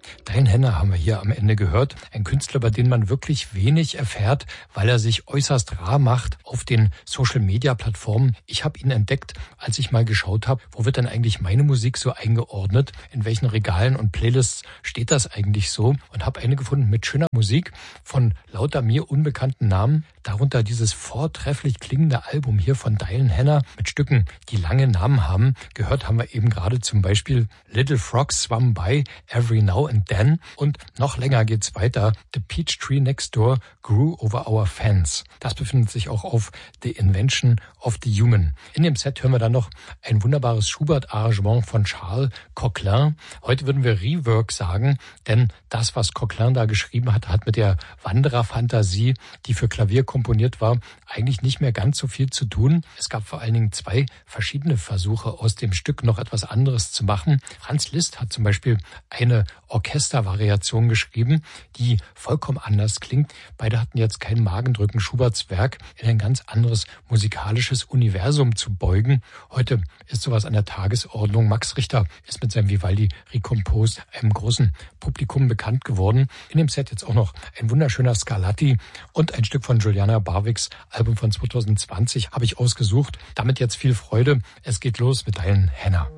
Diane Henner haben wir hier am Ende gehört. Ein Künstler, über den man wirklich wenig erfährt, weil er sich äußerst rar macht auf den Social-Media-Plattformen. Ich habe ihn entdeckt, als ich mal geschaut habe, wo wird denn eigentlich meine Musik so eingeordnet? In welchen Regalen und Playlists steht das eigentlich so? Und habe eine gefunden mit schöner Musik von lauter mir unbekannten Namen. Darunter dieses vortrefflich klingende Album hier von Diane Henner mit Stücken, die lange Namen haben. Gehört haben wir eben gerade zum Beispiel Little Frogs Swam By Every Now and Then. Und noch länger geht's weiter. The Peach Tree Next Door Grew Over Our Fence. Das befindet sich auch auf The Invention of the Human. In dem Set hören wir dann noch ein wunderbares Schubert-Arrangement von Charles Coquelin. Heute würden wir Rework sagen, denn das, was Coquelin da geschrieben hat, hat mit der Wandererfantasie, die für Klavier komponiert war, eigentlich nicht mehr ganz so viel zu tun. Es gab vor allen Dingen 2 verschiedene Versuche, aus dem Stück noch etwas anderes zu machen. Franz Liszt hat zum Beispiel eine Orchestervariation geschrieben, die vollkommen anders klingt. Beide hatten jetzt kein Magendrücken, Schuberts Werk in ein ganz anderes musikalisches Universum zu beugen. Heute ist sowas an der Tagesordnung. Max Richter ist mit seinem Vivaldi Recompose einem großen Publikum bekannt geworden. In dem Set jetzt auch noch ein wunderschöner Scarlatti und ein Stück von Juliana Barwicks Album von 2020 habe ich ausgesucht. Damit jetzt viel Freude. Es geht los mit Diane Henner.